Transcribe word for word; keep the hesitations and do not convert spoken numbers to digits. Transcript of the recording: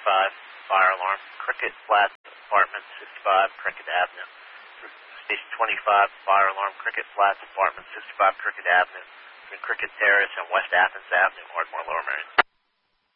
twenty-five, fire alarm. Cricket Flats, Apartment sixty-five, Cricket Avenue. Station twenty-five, fire alarm. Cricket Flats, Apartment sixty-five, Cricket Avenue. Between Cricket Terrace and West Athens Avenue, Ardmore, Lower Merion.